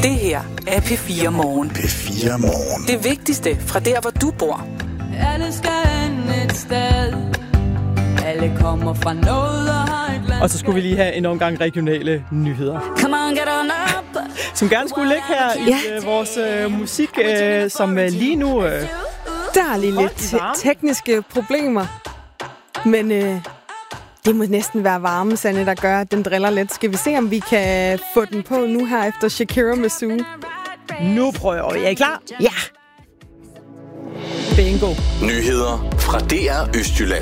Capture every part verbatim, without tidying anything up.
Det her er P fire Morgen. P fire Morgen. Det vigtigste fra der, hvor du bor. Alle skal ende et sted. Alle kommer fra noget og har et land. Og så skulle vi lige have en omgang regionale nyheder. Come on, get on up. Som gerne skulle ligge her i Ja. øh, vores øh, musik, øh, som øh, lige nu... Øh, Der er lige lidt Hold da. te- tekniske problemer. Men øh, det må næsten være varme, Sanne, der gør, at den driller lidt. Skal vi se, om vi kan få den på nu her efter Shakira med Sue? nu prøver vi. Er I klar? Ja! Bingo. Nyheder fra D R Østjylland.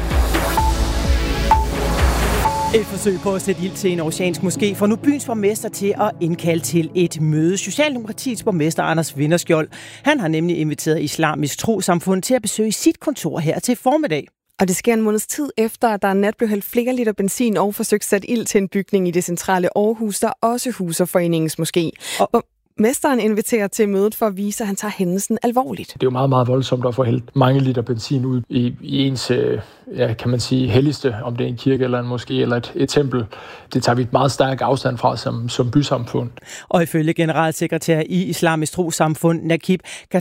Et forsøg på at sætte ild til en oceansk moské får nu byens borgmester til at indkalde til et møde. Socialdemokratiets borgmester Anders Vinderskjold, han har nemlig inviteret Islamisk Trossamfund til at besøge sit kontor her til formiddag. Og det sker en måneds tid efter, at der er nat blev hældt flere liter benzin og forsøgt sat ild til en bygning i det centrale Aarhus, der også huser foreningens moské. Og Mesteren inviterer til mødet for at vise, at han tager hændelsen alvorligt. Det er jo meget, meget voldsomt at få hældt mange liter benzin ud i, i ens, ja, kan man sige, helligste, om det er en kirke eller en moské eller et, et tempel. Det tager vi et meget stærk afstand fra som, som bysamfund. Og ifølge generalsekretær i Islamisk Trossamfund, Nakib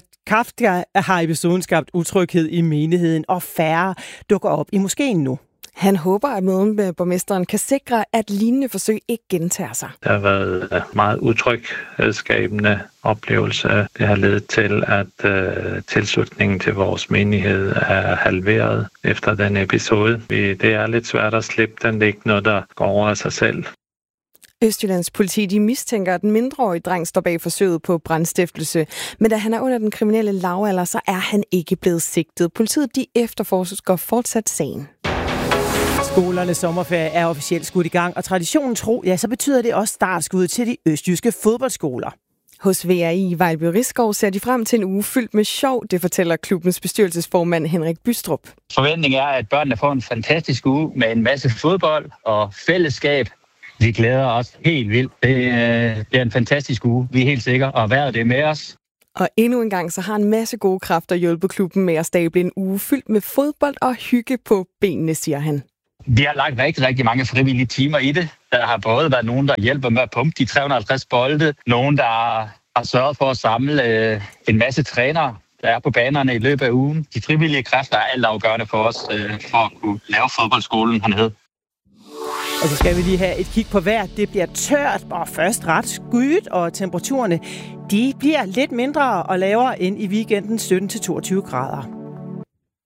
Kafka, har episoden skabt utryghed i menigheden, og færre dukker op i moskéen nu. Han håber, at mødet med borgmesteren kan sikre, at lignende forsøg ikke gentager sig. Der har været meget utryghedsskabende oplevelse. Det har ledet til, at øh, tilslutningen til vores menighed er halveret efter den episode. Det er lidt svært at slippe den. Det er ikke noget, der går over af sig selv. Østjyllands politi de mistænker, at den mindreårige dreng står bag forsøget på brandstiftelse. Men da han er under den kriminelle lavalder, så er han ikke blevet sigtet. Politiet de efterforsker fortsat sagen. Skolernes sommerferie er officielt skudt i gang, og traditionen tro, ja, så betyder det også startskud til de østjyske fodboldskoler. Hos V R I i Vejlby Risskov ser de frem til en uge fyldt med sjov, det fortæller klubbens bestyrelsesformand Henrik Bystrup. Forventningen er, at børnene får en fantastisk uge med en masse fodbold og fællesskab. Vi glæder os helt vildt. Det øh, bliver en fantastisk uge, vi er helt sikre, og vejret det er med os. Og endnu en gang så har en masse gode kræfter hjulpet klubben med at stable en uge fyldt med fodbold og hygge på benene, siger han. Vi har lagt rigtig, rigtig mange frivillige timer i det. Der har både været nogen, der hjælper med at pumpe de tre hundrede og halvtreds bolde. Nogen, der har sørget for at samle øh, en masse trænere, der er på banerne i løbet af ugen. De frivillige kræfter er altafgørende for os, øh, for at kunne lave fodboldskolen hernede. Og så skal vi lige have et kig på vejret. Det bliver tørt og først ret skyet, og temperaturerne de bliver lidt mindre og lavere end i weekenden sytten til toogtyve grader.